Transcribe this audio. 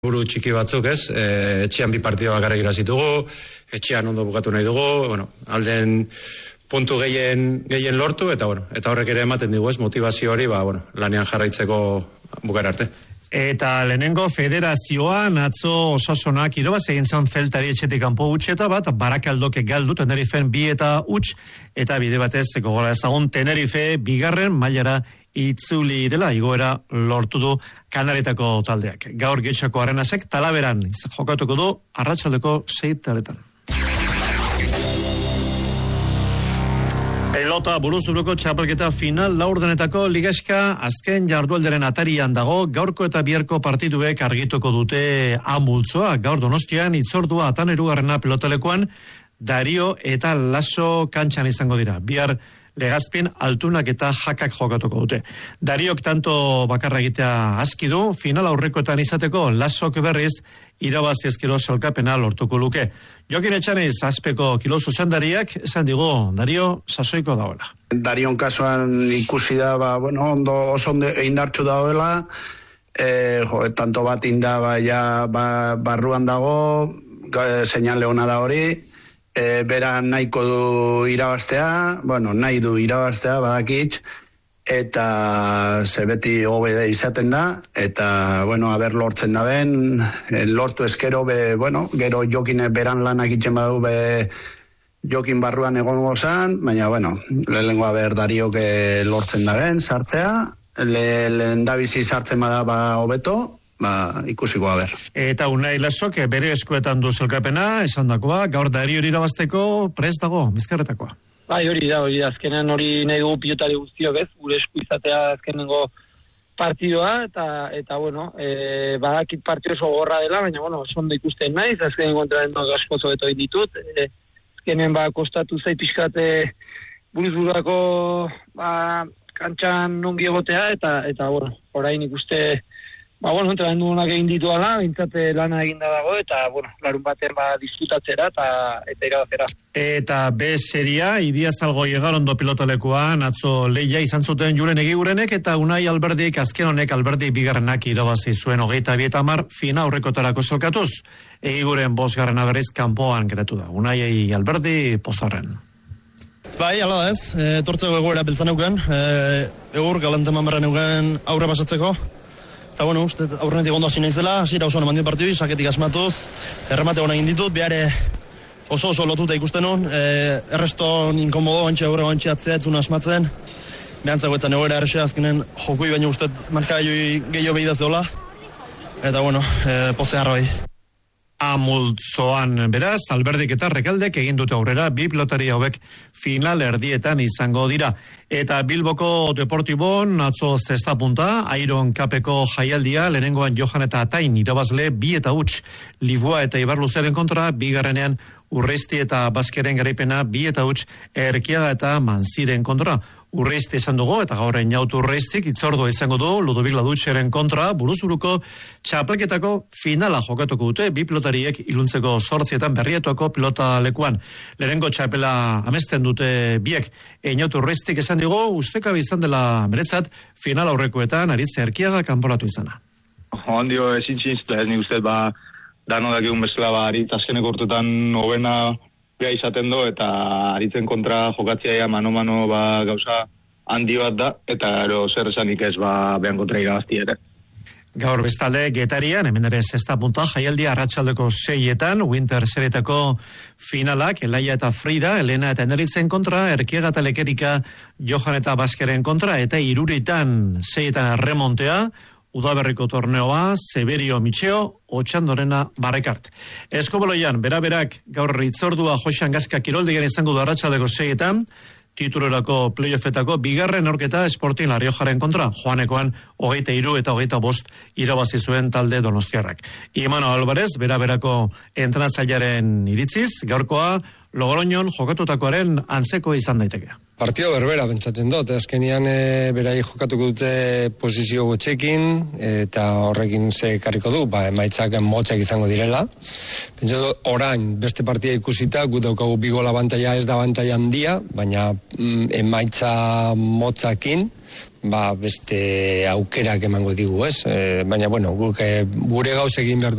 Buru txiki batzuk, ez? Etxean 2 partida bakarrik irazitugu, etxean ondo bukatu nahi dugu, alden puntu gehien lortu, eta horrek ere ematen digu, ez? Motivazio hori, lanean jarraitzeko bukara arte. Eta lehenengo federazioan atzo Osasonak irabaz egin zen Zeltari etxetik kanpo utxeta bat, Barakaldoke galdu Tenerifen 2-0, eta bide batez gogora ezagun Tenerife 2. mailara itzuli dela, igoera lortu du Kanaretako taldeak. Gaur Getxako Arenasek Talaberan jokatuko du arratsaldeko 6:00. Pelota buruzuruko txapelketa final laurdenetako ligaska azken jardualderen atarian dago, gaurko eta biharko partiduek argituko dute amultzoa. Gaur Donostian itzordua Atanerugarrena pelotalekoan Dario eta Laso kantxan izango dira. Bihar Legazpin Altunak eta Jakak jokatuko dute. Dariok tanto bakarra egitea aski du, final aurrekoetan izateko Lasok berriz irabazi ezkero salkapena lortuko luke. Jokin Etxanez azpeko kilo zuzendariak esan digu Dario sasoiko dagoela. Darion kasuan ikusi da, oso indartsu dagoela, tanto bat inda barruan dago, seinale ona da hori, bera nahiko du irabaztea, nahi du irabaztea badakitz, eta beti hobede izaten da, eta, haber lortzen da ben, lortu ezkero, gero Jokine beran lanak itzen badu, Jokin barruan egongo zan, baina, lehenengo haber Dariok lortzen da ben, sartzea, lehen da bizi sartzen bada hobeto, ikusiko haber. Eta Unai Lasok bere eskuetan du zelkapena, esan dakoa, gaur Dario irabazteko prest dago, Bizkarretakoa. Hori da, azkenean hori nahi dugu pilotari guztiok, ez, gure esku izatea azkenengo partidoa, eta badakit partio oso gorra dela, baina, oso ondo ikusten naiz, azkenengo entrenamenduak asko zobeto ditut, azkenen kostatu zait pixkate buruzburako kantxan nongi egotea, eta orain ikuste entrenamendu honak egin dituala, bintzate lana eginda dago, eta, larun baten disfrutatzera eta irabazera. Eta B seria, Idiazalgo Egarondo pilotalekuan, atzo leia izan zuten Julen Egigurenek, eta Unai Alberdik, azken honek Alberdi 2. irabazi zuen 22 fina aurrekotarako zelkatuz. Egiguren 5. berriz kanpoan geratu da. Unai Alberdi pozarren. Ala ez, tortzeko egoera beltzan euken, egur galanteman berren euken aurre pasatzeko. Eta uste aurrenetik ondo hasi naizela, hasiera oso eman partidu, saketik asmatuz, erremate hona egin ditut, behar oso lotuta ikusten hon, erreston inkomodo, ontsi aurre ontsi atzea, etzuna asmatzen, behantzago etzan egoera erresea, azkenen jokui baina uste markagaioi gehiago behidaz dola, eta poze harroi. Amultzoan beraz, Alberdik eta Rekaldek egin dute aurrera, 2 pilotari hauek final erdietan izango dira. Eta Bilboko Deportibon, atzo zesta punta, Iron Cupeko jaialdia, lehenengoan Johan eta Atain irabazle 2-0, Livua eta Ibarluzeren kontra, 2. Urreisti eta Baskeren garaipena 2-0, Erkiaga eta Manziren kontra. Urreisti esan dugu, eta gaur Eñautu Urreistik itzordo izango du Ludovik Ladutxeren kontra, buruzuruko txapelketako finala jokatuko dute, 2 pilotariek iluntzeko 8 berrietuako pilota lekuan. Lehenengo txapela amesten dute biek. Eñautu Urreistik esan dugu, ustekabe izan dela meretzat, final aurrekoetan aritze Erkiaga kanporatu izana. Ondio ezin txinzta, ez nik uste, danodak egun bezala, aritz azkeneko urtetan 9. izaten do, eta aritzen kontra jokatzea mano-mano gauza handi bat da, eta zer esanik ez behan kontra irabazti ere. Gaur bestalde Getarian, hemen ere zesta punta, jaialdia arratsaldeko 6etan, Winter Serietako finalak, Elaia eta Frida, Elena eta Eneritzen kontra, Erkiega eta Lekerika, Johan eta Baskeren kontra, eta Iruritan 6etan remontea, Udaberriko torneoa, Severio Mitxeo, Otxandorena Barrekart. Eskoboloian, beraberak gaur itzordua Joxan Gazka kiroldigen izango du arratsaldeko 6etan, titulorako playoffetako 2. aurketa Sporting La Riojaren kontra, Joanekoan 23 eta 25 irabazi zuen talde donostiarrak. Imano Alvarez, beraberako entrenatzailearen iritziz, gaurkoa Logroñon jokatutakoaren antzeko izan daiteke. Partio berbera bentsatzen dut, azkenian berai jokatuko dute posizio gotxekin, eta horrekin ze karriko du, emaitzak motzak izango direla. Pentsatu, orain, beste partia ikusita, gu daukagu 2 gola abantaia ez da abantaia handia, baina emaitza motzakin, beste aukerak emango digu, ez? Baina, bueno, guk gure gauz egin behar